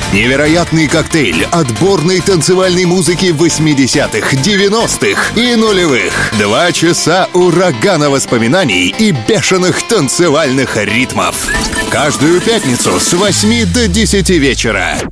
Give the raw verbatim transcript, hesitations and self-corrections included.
Невероятный коктейль отборной танцевальной музыки восьмидесятых, девяностых и нулевых. Два часа урагана воспоминаний и бешеных танцевальных ритмов. Каждую пятницу с восьми до десяти вечера.